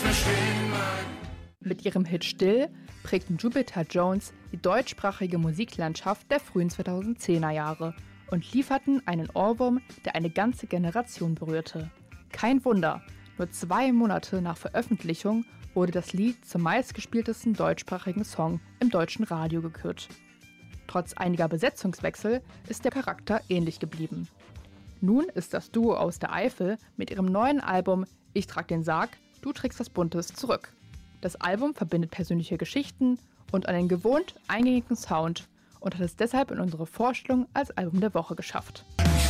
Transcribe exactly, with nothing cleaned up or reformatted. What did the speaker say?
verstehen mag. Mit ihrem Hit Still prägten Jupiter Jones die deutschsprachige Musiklandschaft der frühen zweitausendzehner Jahre und lieferten einen Ohrwurm, der eine ganze Generation berührte. Kein Wunder, nur zwei Monate nach Veröffentlichung wurde das Lied zum meistgespieltesten deutschsprachigen Song im deutschen Radio gekürt. Trotz einiger Besetzungswechsel ist der Charakter ähnlich geblieben. Nun ist das Duo aus der Eifel mit ihrem neuen Album Ich trag den Sarg, du trägst was Buntes zurück. Das Album verbindet persönliche Geschichten und einen gewohnt eingängigen Sound und hat es deshalb in unsere Vorstellung als Album der Woche geschafft.